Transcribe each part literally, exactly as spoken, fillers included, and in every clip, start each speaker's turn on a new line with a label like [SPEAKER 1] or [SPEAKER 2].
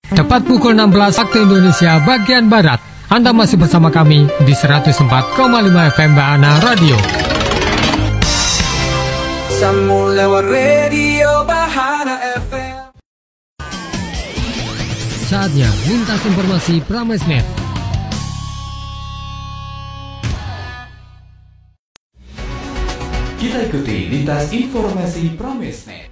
[SPEAKER 1] Tepat pukul enam belas waktu Indonesia bagian Barat. Anda masih bersama kami di seratus empat koma lima F M Bahana Radio.
[SPEAKER 2] Sambung lewat radio Bahana F M.
[SPEAKER 1] Saatnya lintas informasi Pramesnet.
[SPEAKER 3] Kita ikuti lintas informasi Pramesnet.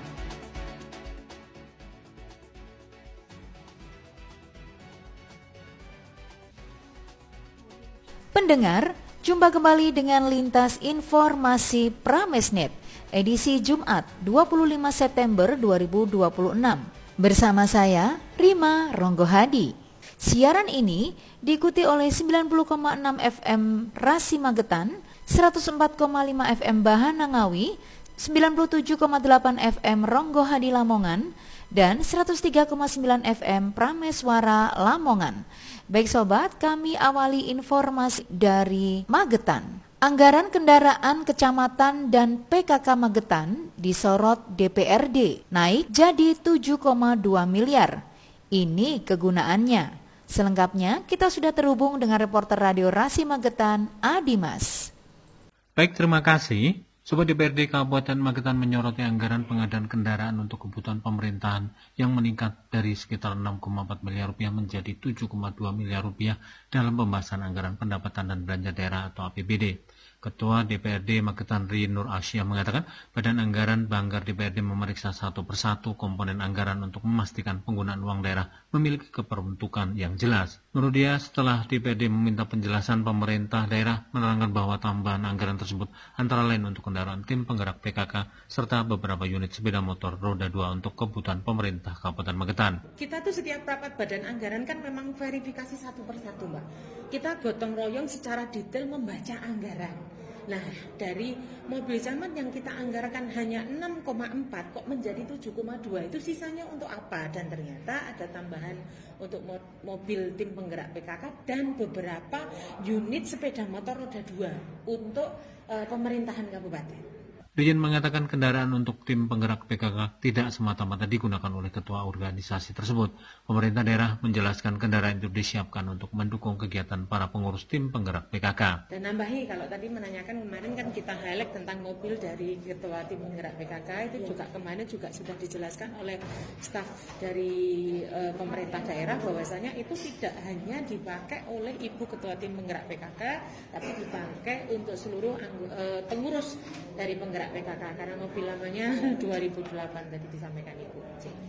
[SPEAKER 4] Pendengar, jumpa kembali dengan lintas informasi Pramesnet, edisi Jumat dua puluh lima September dua ribu dua puluh enam. Bersama saya, Rima Ronggohadi. Siaran ini diikuti oleh sembilan puluh koma enam F M Rasi Magetan, seratus empat koma lima F M Bahana Ngawi, sembilan puluh tujuh koma delapan F M Ronggohadi Lamongan, dan seratus tiga koma sembilan F M Prameswara Lamongan. Baik sobat, kami awali informasi dari Magetan. Anggaran kendaraan kecamatan dan P K K Magetan disorot D P R D, naik jadi tujuh koma dua miliar. Ini kegunaannya. Selengkapnya kita sudah terhubung dengan reporter Radio Rasi Magetan, Adimas.
[SPEAKER 5] Baik, terima kasih. Sobat D P R D Kabupaten Magetan menyoroti anggaran pengadaan kendaraan untuk kebutuhan pemerintahan yang meningkat dari sekitar enam koma empat miliar rupiah menjadi tujuh koma dua miliar rupiah dalam pembahasan anggaran pendapatan dan belanja daerah atau A P B D. Ketua D P R D Magetan Ri Nur Asyah mengatakan Badan Anggaran Banggar D P R D memeriksa satu persatu komponen anggaran untuk memastikan penggunaan uang daerah memiliki keperuntukan yang jelas. Menurut dia, setelah D P R D meminta penjelasan, pemerintah daerah menerangkan bahwa tambahan anggaran tersebut antara lain untuk kendaraan tim penggerak P K K serta beberapa unit sepeda motor roda dua untuk kebutuhan pemerintah Kabupaten Magetan.
[SPEAKER 6] Kita tuh setiap rapat badan anggaran kan memang verifikasi satu persatu, Mbak. Kita gotong royong secara detail membaca anggaran. Nah, dari mobil camat yang kita anggarkan hanya enam koma empat kok menjadi tujuh koma dua, itu sisanya untuk apa? Dan ternyata ada tambahan untuk mobil tim penggerak P K K dan beberapa unit sepeda motor roda dua untuk uh, pemerintahan kabupaten.
[SPEAKER 5] Dirjen mengatakan kendaraan untuk tim penggerak P K K tidak semata-mata digunakan oleh ketua organisasi tersebut. Pemerintah daerah menjelaskan kendaraan itu disiapkan untuk mendukung kegiatan para pengurus tim penggerak P K K.
[SPEAKER 6] Dan nambahi, kalau tadi menanyakan kemarin kan kita highlight tentang mobil dari ketua tim penggerak P K K, itu juga kemarin juga sudah dijelaskan oleh staf dari e, pemerintah daerah bahwasanya itu tidak hanya dipakai oleh ibu ketua tim penggerak P K K, tapi dipakai untuk seluruh angg- e, pengurus dari penggerak P K K, karena mobil lamanya dua ribu delapan tadi disampaikan Ibu.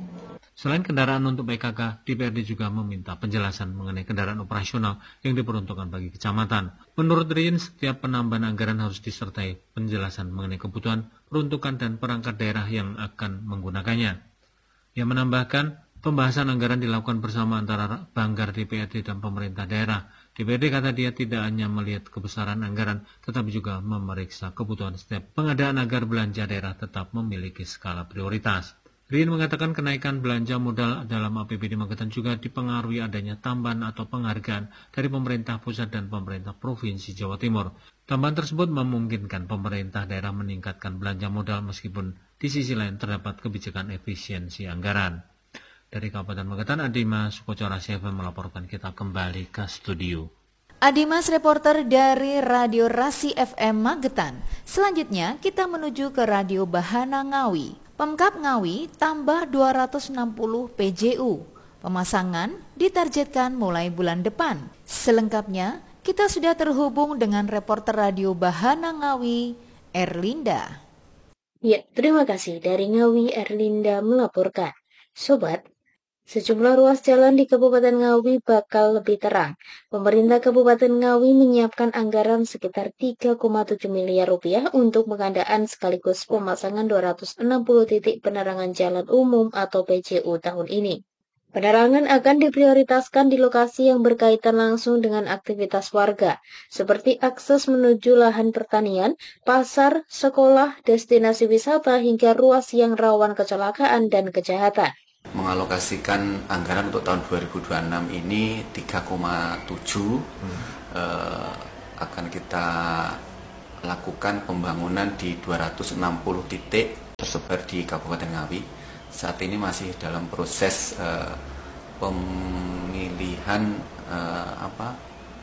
[SPEAKER 5] Selain kendaraan untuk P K K, D P R D juga meminta penjelasan mengenai kendaraan operasional yang diperuntukkan bagi kecamatan. Menurut Dirjen, setiap penambahan anggaran harus disertai penjelasan mengenai kebutuhan, peruntukan, dan perangkat daerah yang akan menggunakannya. Ia menambahkan, pembahasan anggaran dilakukan bersama antara Banggar D P R D dan pemerintah daerah. D P R D kata dia tidak hanya melihat kebesaran anggaran, tetapi juga memeriksa kebutuhan setiap pengadaan agar belanja daerah tetap memiliki skala prioritas. Rin mengatakan kenaikan belanja modal dalam A P B D Magetan juga dipengaruhi adanya tambahan atau penghargaan dari pemerintah pusat dan pemerintah Provinsi Jawa Timur. Tambahan tersebut memungkinkan pemerintah daerah meningkatkan belanja modal meskipun di sisi lain terdapat kebijakan efisiensi anggaran. Dari Kabupaten Magetan, Adimas Sukoco Rasi F M melaporkan. Kita kembali ke studio.
[SPEAKER 4] Adimas, reporter dari Radio Rasi F M Magetan. Selanjutnya kita menuju ke Radio Bahana Ngawi. Pemkab Ngawi tambah dua ratus enam puluh P J U. Pemasangan ditargetkan mulai bulan depan. Selengkapnya kita sudah terhubung dengan reporter Radio Bahana Ngawi, Erlinda.
[SPEAKER 7] Ya, terima kasih. Dari Ngawi, Erlinda melaporkan. Sobat, sejumlah ruas jalan di Kabupaten Ngawi bakal lebih terang. Pemerintah Kabupaten Ngawi menyiapkan anggaran sekitar tiga koma tujuh miliar rupiah untuk pengadaan sekaligus pemasangan dua ratus enam puluh titik penerangan jalan umum atau P J U tahun ini. Penerangan akan diprioritaskan di lokasi yang berkaitan langsung dengan aktivitas warga, seperti akses menuju lahan pertanian, pasar, sekolah, destinasi wisata, hingga ruas yang rawan kecelakaan dan kejahatan.
[SPEAKER 8] Mengalokasikan anggaran untuk tahun dua ribu dua puluh enam ini tiga koma tujuh hmm. eh, akan kita lakukan pembangunan di dua ratus enam puluh titik tersebar di Kabupaten Ngawi. Saat ini masih dalam proses eh, pemilihan eh, apa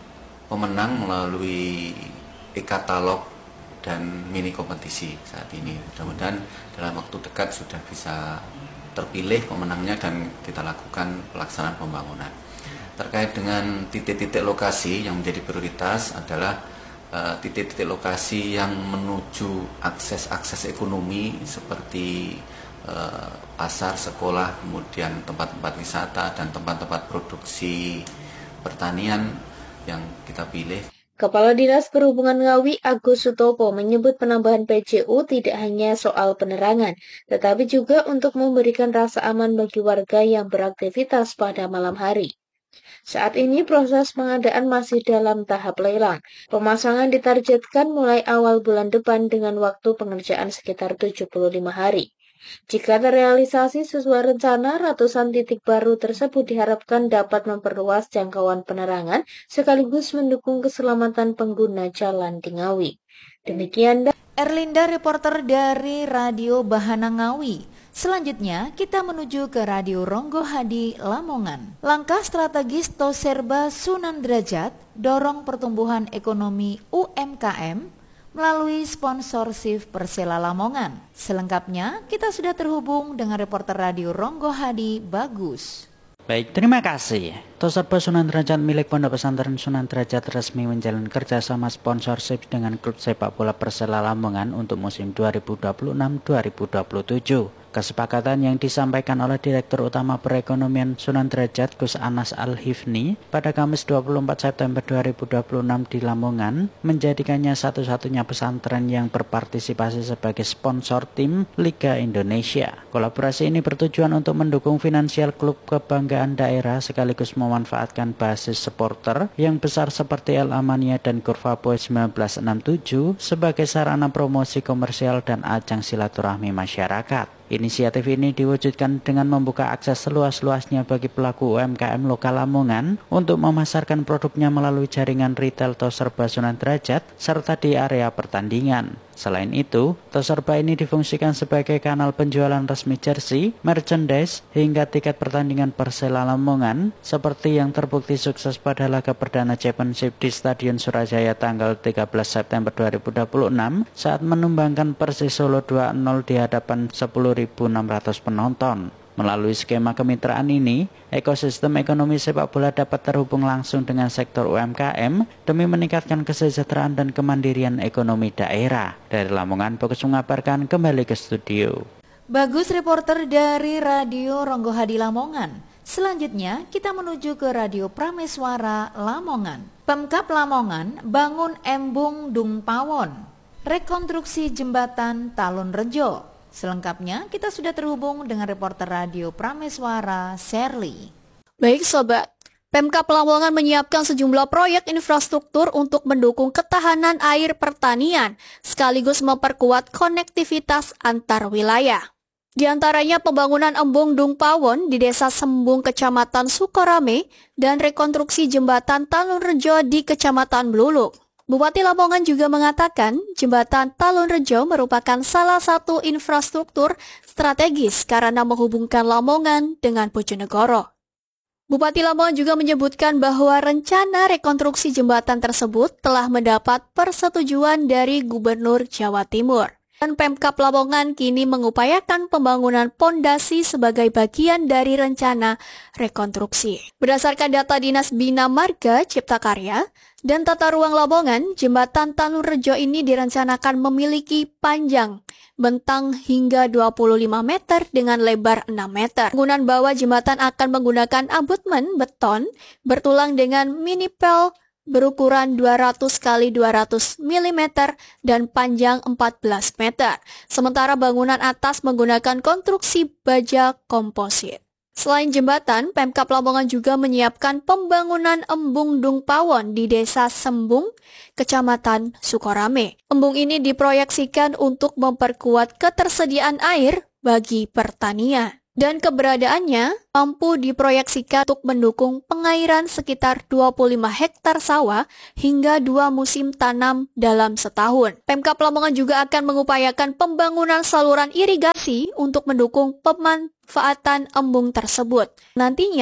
[SPEAKER 8] pemenang melalui e-katalog dan mini kompetisi saat ini. Mudah-mudahan dalam waktu dekat sudah bisa terpilih pemenangnya dan kita lakukan pelaksanaan pembangunan. Terkait dengan titik-titik lokasi yang menjadi prioritas adalah uh, titik-titik lokasi yang menuju akses-akses ekonomi seperti uh, pasar, sekolah, kemudian tempat-tempat wisata dan tempat-tempat produksi pertanian yang kita pilih.
[SPEAKER 7] Kepala Dinas Perhubungan Ngawi Agus Sutopo menyebut penambahan P J U tidak hanya soal penerangan, tetapi juga untuk memberikan rasa aman bagi warga yang beraktivitas pada malam hari. Saat ini proses pengadaan masih dalam tahap lelang. Pemasangan ditargetkan mulai awal bulan depan dengan waktu pengerjaan sekitar tujuh puluh lima hari. Jika terrealisasi sesuai rencana, ratusan titik baru tersebut diharapkan dapat memperluas jangkauan penerangan sekaligus mendukung keselamatan pengguna jalan di Ngawi. Demikian
[SPEAKER 4] Erlinda, reporter dari Radio Bahana Ngawi. Selanjutnya, kita menuju ke Radio Ronggo Hadi Lamongan. Langkah strategis Toserba Sunan Derajat dorong pertumbuhan ekonomi U M K M melalui sponsorship Persela Lamongan. Selengkapnya, kita sudah terhubung dengan reporter Radio Ronggo Hadi Bagus.
[SPEAKER 9] Baik, terima kasih. Toserba Sunan Derajat milik Pondok Pesantren Sunan Derajat resmi menjalin kerjasama sponsorship dengan klub sepak bola Persela Lamongan untuk musim dua ribu dua puluh enam dua ribu dua puluh tujuh. Kesepakatan yang disampaikan oleh Direktur Utama Perekonomian Sunan Derajat Gus Anas Al-Hifni pada Kamis dua puluh empat September dua ribu dua puluh enam di Lamongan menjadikannya satu-satunya pesantren yang berpartisipasi sebagai sponsor tim Liga Indonesia. Kolaborasi ini bertujuan untuk mendukung finansial klub kebanggaan daerah sekaligus memanfaatkan basis supporter yang besar seperti El Amania dan Kurva Boys seribu sembilan ratus enam puluh tujuh sebagai sarana promosi komersial dan ajang silaturahmi masyarakat. Inisiatif ini diwujudkan dengan membuka akses seluas-luasnya bagi pelaku U M K M lokal Lamongan untuk memasarkan produknya melalui jaringan retail Toserba Sunan Derajat serta di area pertandingan. Selain itu, Toserba ini difungsikan sebagai kanal penjualan resmi jersey, merchandise, hingga tiket pertandingan Persela Lamongan seperti yang terbukti sukses pada laga perdana Championship di Stadion Surajaya tanggal tiga belas September dua ribu dua puluh enam saat menumbangkan Persis Solo dua nol di hadapan sepuluh ribu enam ratus penonton. Melalui skema kemitraan ini, ekosistem ekonomi sepak bola dapat terhubung langsung dengan sektor U M K M demi meningkatkan kesejahteraan dan kemandirian ekonomi daerah. Dari Lamongan, Bagus mengabarkan, kembali ke studio.
[SPEAKER 4] Bagus, reporter dari Radio Ronggo Hadi Lamongan. Selanjutnya, kita menuju ke Radio Prameswara Lamongan. Pemkab Lamongan bangun embung Dung Pawon, rekonstruksi jembatan Talun Rejo. Selengkapnya kita sudah terhubung dengan reporter Radio Prameswara, Sherly.
[SPEAKER 10] Baik sobat, Pemkab Lamongan menyiapkan sejumlah proyek infrastruktur untuk mendukung ketahanan air pertanian, sekaligus memperkuat konektivitas antar wilayah. Di antaranya pembangunan embung Dung Pawon di Desa Sembung, Kecamatan Sukorame, dan rekonstruksi jembatan Talun Rejo di Kecamatan Bluluk. Bupati Lamongan juga mengatakan jembatan Talun Rejo merupakan salah satu infrastruktur strategis karena menghubungkan Lamongan dengan Bojonegoro. Bupati Lamongan juga menyebutkan bahwa rencana rekonstruksi jembatan tersebut telah mendapat persetujuan dari Gubernur Jawa Timur. Dan Pemkab Lamongan kini mengupayakan pembangunan pondasi sebagai bagian dari rencana rekonstruksi. Berdasarkan data Dinas Bina Marga Cipta Karya dan Tata Ruang Lamongan, jembatan Talun Rejo ini direncanakan memiliki panjang bentang hingga dua puluh lima meter dengan lebar enam meter. Bangunan bawah jembatan akan menggunakan abutmen beton bertulang dengan minipel berukuran dua ratus kali dua ratus milimeter dan panjang empat belas meter. Sementara bangunan atas menggunakan konstruksi baja komposit. Selain jembatan, Pemkab Lamongan juga menyiapkan pembangunan embung Dung Pawon di Desa Sembung, Kecamatan Sukorame. Embung ini diproyeksikan untuk memperkuat ketersediaan air bagi pertanian. Dan keberadaannya mampu diproyeksikan untuk mendukung pengairan sekitar dua puluh lima hektar sawah hingga dua musim tanam dalam setahun. Pemkab Lamongan juga akan mengupayakan pembangunan saluran irigasi untuk mendukung pemanfaatan embung tersebut. Nantinya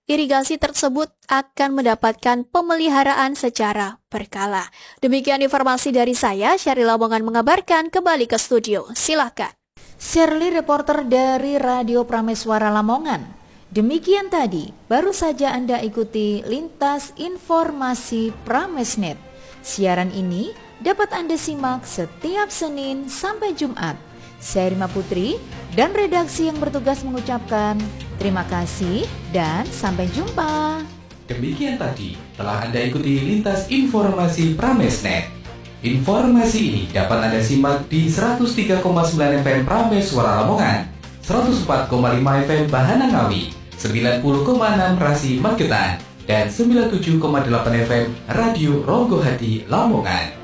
[SPEAKER 10] irigasi tersebut akan mendapatkan pemeliharaan secara berkala. Demikian informasi dari saya, Syaril Lamongan mengabarkan. Kembali ke studio, silahkan.
[SPEAKER 4] Shirley, reporter dari Radio Prameswara Lamongan. Demikian tadi, baru saja Anda ikuti Lintas Informasi Pramesnet. Siaran ini dapat Anda simak setiap Senin sampai Jumat. Saya Rima Putri dan redaksi yang bertugas mengucapkan terima kasih dan sampai jumpa.
[SPEAKER 3] Demikian tadi telah Anda ikuti Lintas Informasi Pramesnet. Informasi ini dapat Anda simak di seratus tiga koma sembilan F M Prameswara Lamongan, seratus empat koma lima F M Bahana Ngawi, sembilan puluh koma enam Rasi Magetan, dan sembilan puluh tujuh koma delapan F M Radio Ronggo Hati Lamongan.